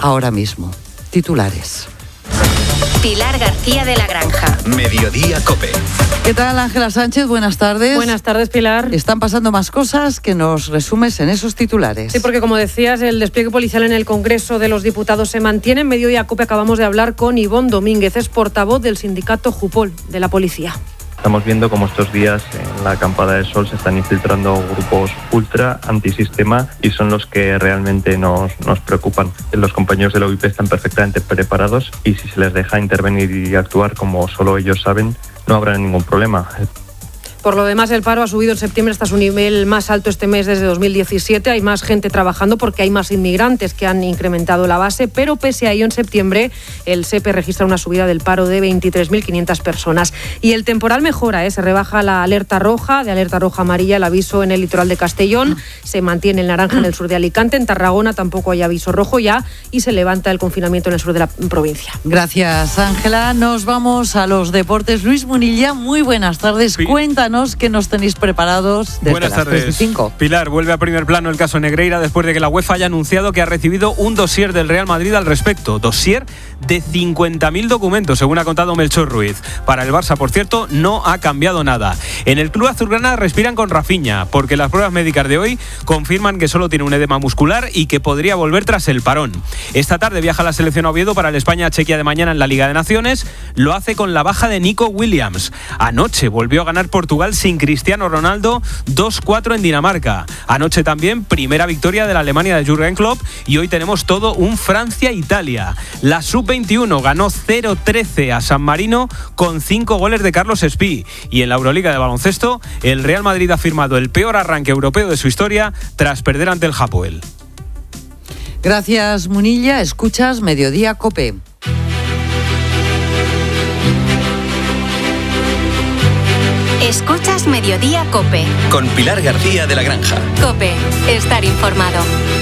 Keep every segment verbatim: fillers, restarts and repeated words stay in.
ahora mismo. Titulares. Pilar García de la Granja. Mediodía COPE. ¿Qué tal, Ángela Sánchez? Buenas tardes. Buenas tardes, Pilar. Están pasando más cosas que nos resumes en esos titulares. Sí, porque como decías, el despliegue policial en el Congreso de los Diputados se mantiene. En Mediodía COPE acabamos de hablar con Ivonne Domínguez, es portavoz del sindicato Jupol de la policía. Estamos viendo cómo estos días en la acampada del Sol se están infiltrando grupos ultra antisistema y son los que realmente nos, nos preocupan. Los compañeros de la U I P están perfectamente preparados y si se les deja intervenir y actuar como solo ellos saben, no habrá ningún problema. Por lo demás, el paro ha subido en septiembre hasta su nivel más alto este mes desde dos mil diecisiete. Hay más gente trabajando porque hay más inmigrantes que han incrementado la base, pero pese a ello, en septiembre el S E P E registra una subida del paro de veintitrés mil quinientas personas. Y el temporal mejora, ¿eh? Se rebaja la alerta roja, de alerta roja amarilla el aviso en el litoral de Castellón, se mantiene el naranja en el sur de Alicante, en Tarragona tampoco hay aviso rojo ya y se levanta el confinamiento en el sur de la provincia. Gracias, Ángela. Nos vamos a los deportes. Luis Munilla, muy buenas tardes. Sí. Cuéntanos que nos tenéis preparados desde Buenas las tardes. tres y cinco. Pilar, vuelve a primer plano el caso Negreira después de que la UEFA haya anunciado que ha recibido un dossier del Real Madrid al respecto. Dossier de cincuenta mil documentos, según ha contado Melchor Ruiz. Para el Barça, por cierto, no ha cambiado nada. En el club azulgrana respiran con Rafinha, porque las pruebas médicas de hoy confirman que solo tiene un edema muscular y que podría volver tras el parón. Esta tarde viaja la selección a Oviedo para el España-Chequia de mañana en la Liga de Naciones. Lo hace con la baja de Nico Williams. Anoche volvió a ganar Portugal sin Cristiano Ronaldo, dos cuatro en Dinamarca. Anoche también primera victoria de la Alemania de Jürgen Klopp y hoy tenemos todo un Francia-Italia. La sub veintiuno ganó cero trece a San Marino con cinco goles de Carlos Espí. Y en la Euroliga de baloncesto, el Real Madrid ha firmado el peor arranque europeo de su historia tras perder ante el Hapoel. Gracias, Munilla. Escuchas Mediodía COPE. Escuchas Mediodía COPE. Con Pilar García de la Granja. COPE, estar informado.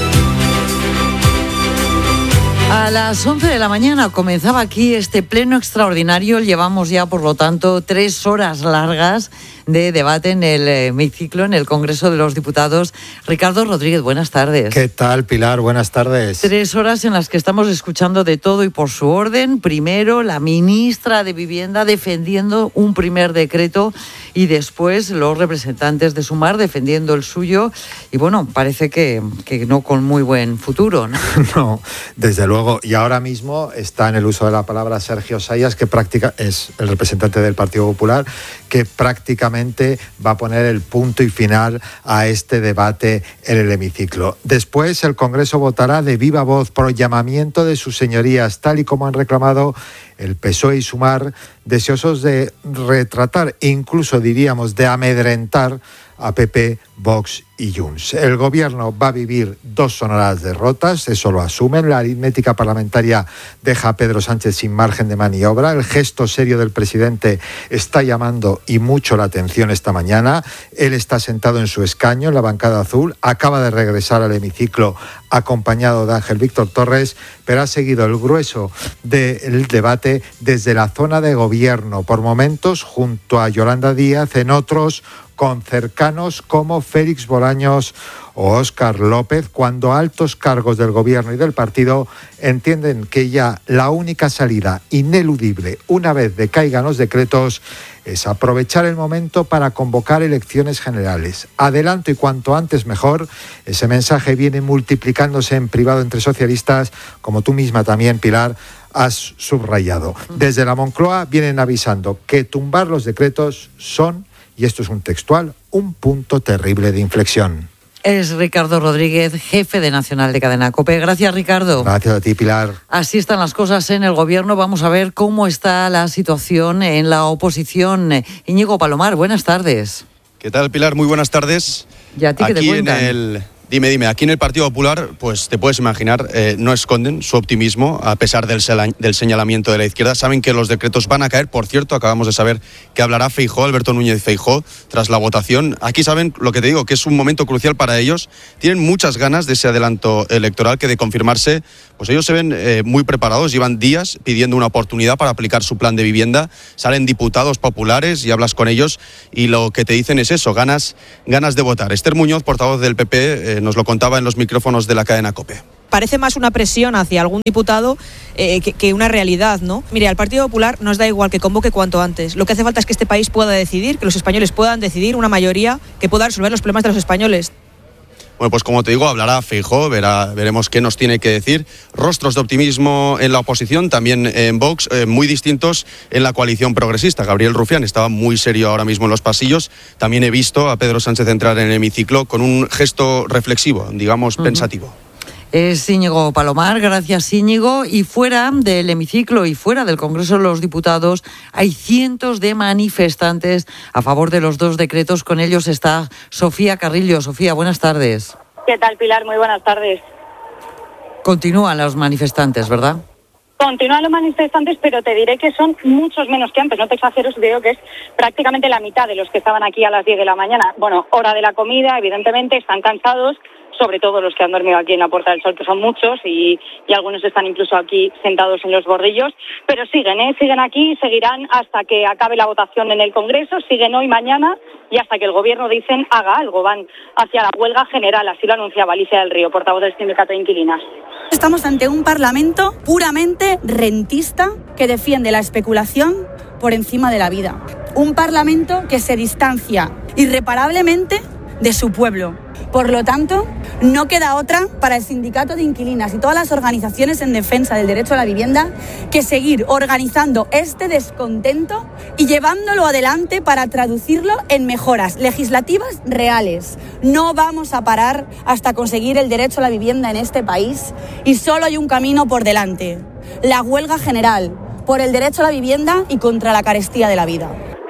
A las once de la mañana comenzaba aquí este pleno extraordinario. Llevamos ya, por lo tanto, tres horas largas de debate en el hemiciclo, en el Congreso de los Diputados. Ricardo Rodríguez, buenas tardes. ¿Qué tal, Pilar? Buenas tardes. Tres horas en las que estamos escuchando de todo y por su orden. Primero, la ministra de Vivienda defendiendo un primer decreto y después los representantes de Sumar defendiendo el suyo. Y bueno, parece que, que no con muy buen futuro, ¿no? No, desde luego. Y ahora mismo está en el uso de la palabra Sergio Sayas, que práctica, es el representante del Partido Popular, que prácticamente va a poner el punto y final a este debate en el hemiciclo. Después el Congreso votará de viva voz por llamamiento de sus señorías, tal y como han reclamado el P S O E y Sumar, deseosos de retratar, incluso diríamos de amedrentar a P P, Vox y Junts. El gobierno va a vivir dos sonoras derrotas, eso lo asumen. La aritmética parlamentaria deja a Pedro Sánchez sin margen de maniobra. El gesto serio del presidente está llamando y mucho la atención esta mañana. Él está sentado en su escaño en la bancada azul, acaba de regresar al hemiciclo acompañado de Ángel Víctor Torres, pero ha seguido el grueso del debate desde la zona de gobierno, por momentos junto a Yolanda Díaz, en otros con cercanos como Félix Bolaños o Óscar López, cuando altos cargos del gobierno y del partido entienden que ya la única salida ineludible, una vez decaigan los decretos, es aprovechar el momento para convocar elecciones generales. Adelanto y cuanto antes mejor. Ese mensaje viene multiplicándose en privado entre socialistas, como tú misma también, Pilar, has subrayado. Desde la Moncloa vienen avisando que tumbar los decretos son, y esto es un textual, un punto terrible de inflexión. Es Ricardo Rodríguez, jefe de Nacional de Cadena COPE. Gracias, Ricardo. Gracias a ti, Pilar. Así están las cosas en el gobierno. Vamos a ver cómo está la situación en la oposición. Íñigo Palomar, buenas tardes. ¿Qué tal, Pilar? Muy buenas tardes. ¿Y a ti qué te cuentan? En el... Dime, dime, aquí en el Partido Popular, pues te puedes imaginar, eh, no esconden su optimismo a pesar del, sela- del señalamiento de la izquierda. Saben que los decretos van a caer. Por cierto, acabamos de saber que hablará Feijóo, Alberto Núñez Feijóo, tras la votación. Aquí saben lo que te digo, que es un momento crucial para ellos. Tienen muchas ganas de ese adelanto electoral que, de confirmarse, pues ellos se ven eh, muy preparados. Llevan días pidiendo una oportunidad para aplicar su plan de vivienda. Salen diputados populares y hablas con ellos y lo que te dicen es eso, ganas, ganas de votar. Esther Muñoz, portavoz del P P, eh, nos lo contaba en los micrófonos de la cadena COPE. parece más una presión hacia algún diputado eh, que, que una realidad, ¿no? Mire, al Partido Popular nos da igual que convoque cuanto antes. Lo que hace falta es que este país pueda decidir, que los españoles puedan decidir, una mayoría que pueda resolver los problemas de los españoles. Bueno, pues como te digo, hablará Feijóo, verá, veremos qué nos tiene que decir. Rostros de optimismo en la oposición, también en Vox, eh, muy distintos en la coalición progresista. Gabriel Rufián estaba muy serio ahora mismo en los pasillos. También he visto a Pedro Sánchez entrar en el hemiciclo con un gesto reflexivo, digamos, uh-huh. pensativo. Es Íñigo Palomar, gracias Íñigo. Y fuera del hemiciclo y fuera del Congreso de los Diputados hay cientos de manifestantes a favor de los dos decretos. Con ellos está Sofía Carrillo. Sofía, buenas tardes. ¿Qué tal, Pilar? Muy buenas tardes. Continúan los manifestantes, ¿verdad? Continúan los manifestantes, pero te diré que son muchos menos que antes. No te exagero si te digo que es prácticamente la mitad de los que estaban aquí a las diez de la mañana. Bueno, hora de la comida, evidentemente, están cansados, sobre todo los que han dormido aquí en la Puerta del Sol, que son muchos, y, y algunos están incluso aquí sentados en los bordillos, pero siguen, ¿eh? siguen aquí, seguirán hasta que acabe la votación en el Congreso, siguen hoy, mañana, y hasta que el Gobierno, dicen, haga algo, van hacia la huelga general, así lo anunciaba Alicia del Río, portavoz del Sindicato de Inquilinas. Estamos ante un Parlamento puramente rentista que defiende la especulación por encima de la vida. Un Parlamento que se distancia irreparablemente de su pueblo. Por lo tanto, no queda otra para el Sindicato de Inquilinas y todas las organizaciones en defensa del derecho a la vivienda que seguir organizando este descontento y llevándolo adelante para traducirlo en mejoras legislativas reales. No vamos a parar hasta conseguir el derecho a la vivienda en este país y solo hay un camino por delante: la huelga general por el derecho a la vivienda y contra la carestía de la vida.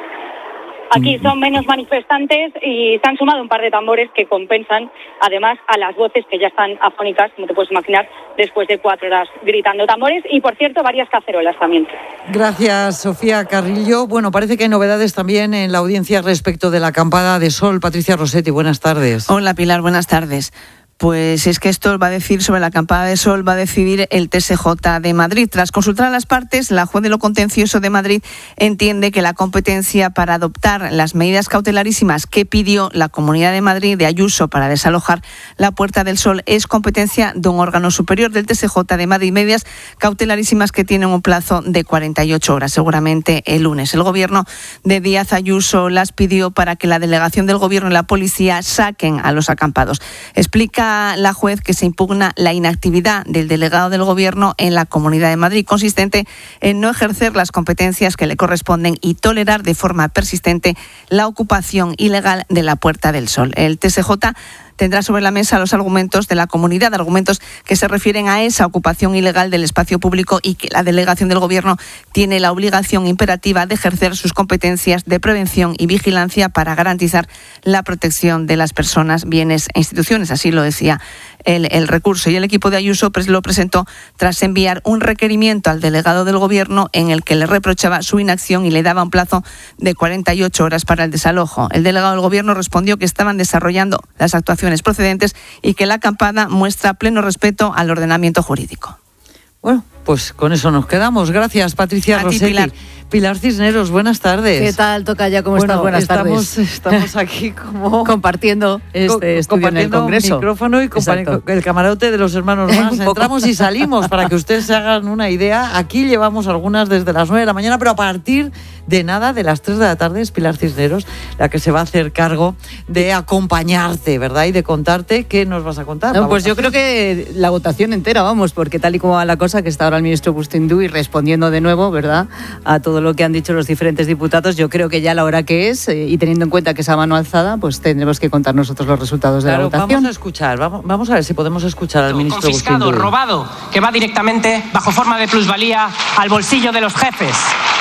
Aquí son menos manifestantes y se han sumado un par de tambores que compensan, además, a las voces que ya están afónicas, como te puedes imaginar, después de cuatro horas gritando tambores y, por cierto, varias cacerolas también. Gracias, Sofía Carrillo. Bueno, parece que hay novedades también en la audiencia respecto de la acampada de sol. Patricia Rossetti, buenas tardes. Hola, Pilar, buenas tardes. Pues es que esto va a decir sobre la acampada de sol, va a decidir el T S J de Madrid. Tras consultar a las partes, la juez de lo contencioso de Madrid entiende que la competencia para adoptar las medidas cautelarísimas que pidió la Comunidad de Madrid de Ayuso para desalojar la Puerta del Sol es competencia de un órgano superior del T S J de Madrid. Medidas cautelarísimas que tienen un plazo de cuarenta y ocho horas, seguramente el lunes. El gobierno de Díaz Ayuso las pidió para que la delegación del gobierno y la policía saquen a los acampados. Explica la juez que se impugna la inactividad del delegado del Gobierno en la Comunidad de Madrid, consistente en no ejercer las competencias que le corresponden y tolerar de forma persistente la ocupación ilegal de la Puerta del Sol. El T S J tendrá sobre la mesa los argumentos de la comunidad, argumentos que se refieren a esa ocupación ilegal del espacio público y que la delegación del Gobierno tiene la obligación imperativa de ejercer sus competencias de prevención y vigilancia para garantizar la protección de las personas, bienes e instituciones. Así lo decía el, el recurso. Y el equipo de Ayuso lo presentó tras enviar un requerimiento al delegado del Gobierno en el que le reprochaba su inacción y le daba un plazo de cuarenta y ocho horas para el desalojo. El delegado del Gobierno respondió que estaban desarrollando las actuaciones procedentes y que la acampada muestra pleno respeto al ordenamiento jurídico. Bueno, pues con eso nos quedamos. Gracias, Patricia Rossetti. Pilar. Pilar Cisneros, buenas tardes. ¿Qué tal, Tocaya? ¿Cómo bueno, estás? Buenas estamos, tardes. Estamos aquí como... compartiendo este estudio compartiendo en el Congreso. micrófono y compa- el camarote de los hermanos más. Entramos y salimos para que ustedes se hagan una idea. Aquí llevamos algunas desde las nueve de la mañana, pero a partir de nada, de las tres de la tarde, es Pilar Cisneros la que se va a hacer cargo de acompañarte, ¿verdad? Y de contarte qué nos vas a contar. No, pues yo creo que la votación entera, vamos, porque tal y como va la cosa, que está ahora el ministro Bustinduy respondiendo de nuevo, ¿verdad?, a todo lo que han dicho los diferentes diputados, yo creo que ya la hora que es, eh, y teniendo en cuenta que esa mano alzada, pues tendremos que contar nosotros los resultados de claro, la votación. Vamos a escuchar, vamos, vamos a ver si podemos escuchar al ministro Bustinduy. Confiscado, robado, que va directamente, bajo forma de plusvalía, al bolsillo de los jefes.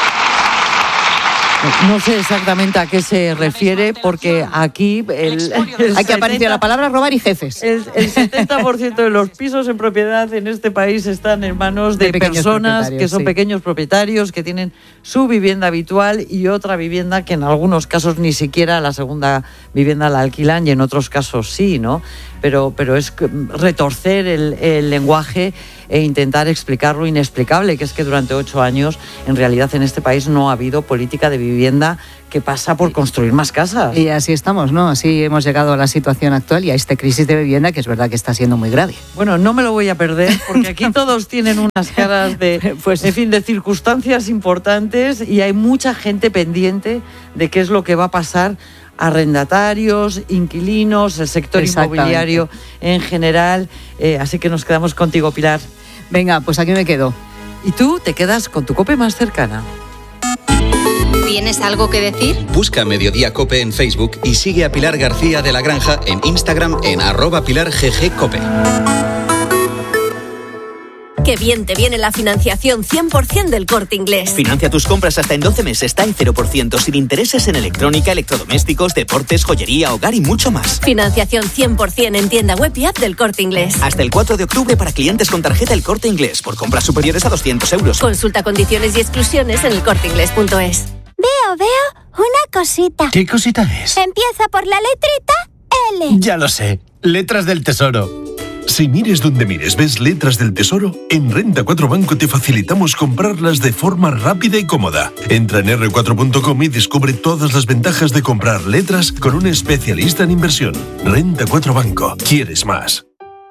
No sé exactamente a qué se refiere, porque aquí... El, el Hay que aparecer la palabra robar y jefes. El, el setenta por ciento de los pisos en propiedad en este país están en manos de, de personas que son sí. pequeños propietarios, que tienen su vivienda habitual y otra vivienda que en algunos casos ni siquiera la segunda vivienda la alquilan y en otros casos sí, ¿no? Pero, pero es retorcer el, el lenguaje e intentar explicar lo inexplicable, que es que durante ocho años en realidad en este país no ha habido política de vivienda que pasa por construir más casas. Y así estamos, ¿no? Así hemos llegado a la situación actual y a esta crisis de vivienda que es verdad que está siendo muy grave. Bueno, no me lo voy a perder porque aquí todos tienen unas caras de, pues, en fin, de circunstancias importantes y hay mucha gente pendiente de qué es lo que va a pasar. Arrendatarios, inquilinos, el sector inmobiliario en general. Eh, así que nos quedamos contigo, Pilar. Venga, pues aquí me quedo. Y tú te quedas con tu COPE más cercana. ¿Tienes algo que decir? Busca Mediodía Cope en Facebook y sigue a Pilar García de la Granja en Instagram en arroba Pilar G G Cope. Qué bien te viene la financiación cien por ciento del Corte Inglés. Financia tus compras hasta en doce meses, está en cero por ciento, sin intereses en electrónica, electrodomésticos, deportes, joyería, hogar y mucho más. Financiación cien por ciento en tienda web y app del Corte Inglés. Hasta el cuatro de octubre para clientes con tarjeta El Corte Inglés, por compras superiores a doscientos euros. Consulta condiciones y exclusiones en el corte inglés punto es. Veo, veo una cosita. ¿Qué cosita es? Empieza por la letrita L. Ya lo sé, Letras del Tesoro. Si mires donde mires ves Letras del Tesoro, en Renta cuatro Banco te facilitamos comprarlas de forma rápida y cómoda. Entra en erre cuatro punto com y descubre todas las ventajas de comprar letras con un especialista en inversión. Renta cuatro Banco. ¿Quieres más?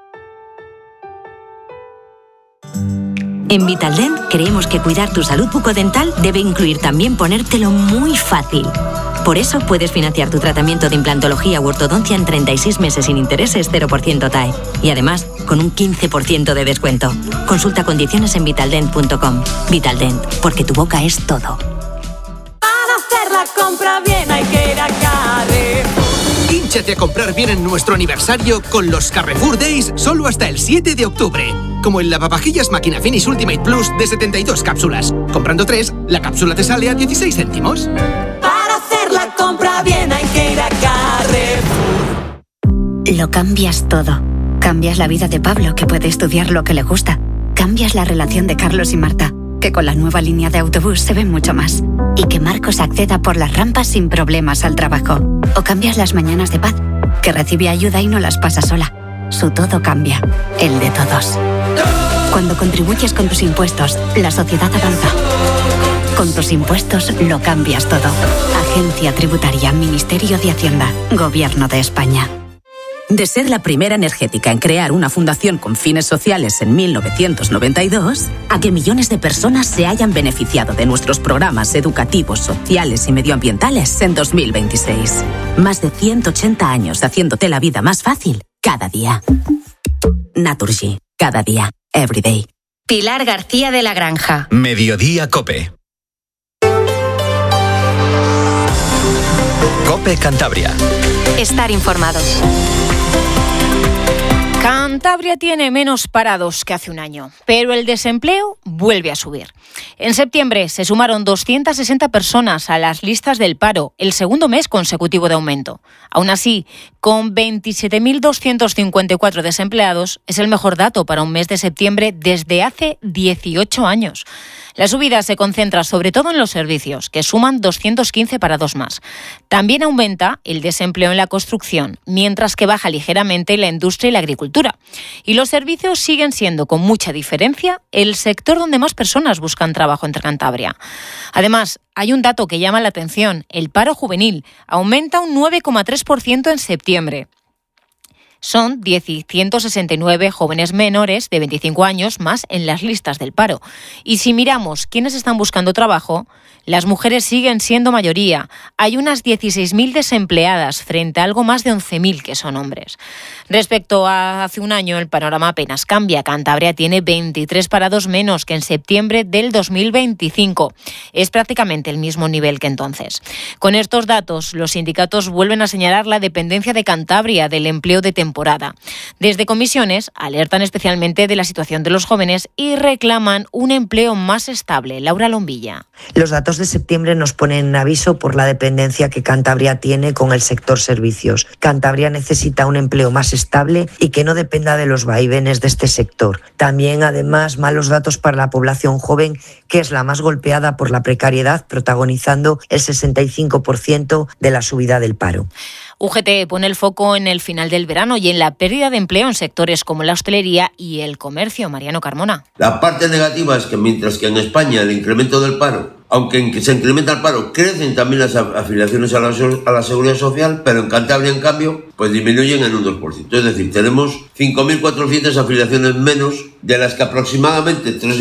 En Vitaldent creemos que cuidar tu salud bucodental debe incluir también ponértelo muy fácil. Por eso puedes financiar tu tratamiento de implantología u ortodoncia en treinta y seis meses sin intereses cero por ciento T A E. Y además, con un quince por ciento de descuento. Consulta condiciones en vitaldent punto com. Vitaldent, porque tu boca es todo. Para hacer la compra bien hay que ir a Carrefour. Hínchate a comprar bien en nuestro aniversario con los Carrefour Days solo hasta el siete de octubre. Como el lavavajillas Máquina Finish Ultimate Plus de setenta y dos cápsulas. Comprando tres, la cápsula te sale a dieciséis céntimos. Para hacer la compra bien hay que ir a Carrefour. Lo cambias todo. Cambias la vida de Pablo, que puede estudiar lo que le gusta. Cambias la relación de Carlos y Marta, que con la nueva línea de autobús se ven mucho más. Y que Marcos acceda por las rampas sin problemas al trabajo. O cambias las mañanas de Paz, que recibe ayuda y no las pasa sola. Su todo cambia, el de todos. Cuando contribuyes con tus impuestos, la sociedad avanza. Con tus impuestos lo cambias todo. Agencia Tributaria, Ministerio de Hacienda, Gobierno de España. De ser la primera energética en crear una fundación con fines sociales en mil novecientos noventa y dos, a que millones de personas se hayan beneficiado de nuestros programas educativos, sociales y medioambientales en dos mil veintiséis. Más de ciento ochenta años haciéndote la vida más fácil cada día. Naturgy, cada día, every day. Pilar García de la Granja. Mediodía Cope. Cope Cantabria. Estar informado. Cantabria tiene menos parados que hace un año, pero el desempleo vuelve a subir. En septiembre se sumaron doscientas sesenta personas a las listas del paro, el segundo mes consecutivo de aumento. Aún así, con veintisiete mil doscientos cincuenta y cuatro desempleados, es el mejor dato para un mes de septiembre desde hace dieciocho años. La subida se concentra sobre todo en los servicios, que suman doscientos quince parados más. También aumenta el desempleo en la construcción, mientras que baja ligeramente la industria y la agricultura. Y los servicios siguen siendo, con mucha diferencia, el sector donde más personas buscan trabajo entre Cantabria. Además, hay un dato que llama la atención. El paro juvenil aumenta un nueve coma tres por ciento en septiembre. Son ciento sesenta y nueve jóvenes menores de veinticinco años más en las listas del paro. Y si miramos quiénes están buscando trabajo, las mujeres siguen siendo mayoría. Hay unas dieciséis mil desempleadas frente a algo más de once mil que son hombres. Respecto a hace un año, el panorama apenas cambia. Cantabria tiene veintitrés parados menos que en septiembre del dos mil veinticinco. Es prácticamente el mismo nivel que entonces. Con estos datos, los sindicatos vuelven a señalar la dependencia de Cantabria del empleo de temporada. Desde comisiones alertan especialmente de la situación de los jóvenes y reclaman un empleo más estable. Laura Lombilla. Los datos de septiembre nos ponen en aviso por la dependencia que Cantabria tiene con el sector servicios. Cantabria necesita un empleo más estable y que no dependa de los vaivenes de este sector. También, además, malos datos para la población joven, que es la más golpeada por la precariedad, protagonizando el sesenta y cinco por ciento de la subida del paro. U G T pone el foco en el final del verano y en la pérdida de empleo en sectores como la hostelería y el comercio. Mariano Carmona. La parte negativa es que mientras que en España el incremento del paro, aunque se incrementa el paro, crecen también las afiliaciones a la, a la Seguridad Social, pero en Cantabria, en cambio, pues disminuyen en un dos por ciento. Es decir, tenemos cinco mil cuatrocientas afiliaciones menos, de las que aproximadamente tres